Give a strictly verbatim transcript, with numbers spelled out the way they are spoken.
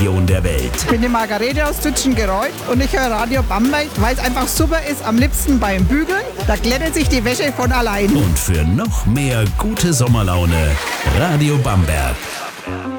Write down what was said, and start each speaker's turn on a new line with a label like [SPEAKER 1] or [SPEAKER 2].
[SPEAKER 1] der Welt.
[SPEAKER 2] Ich bin die Margarete aus Tütschengereuth und ich höre Radio Bamberg, weil es einfach super ist, am liebsten beim Bügeln. Da glättet sich die Wäsche von allein.
[SPEAKER 1] Und für noch mehr gute Sommerlaune, Radio Bamberg.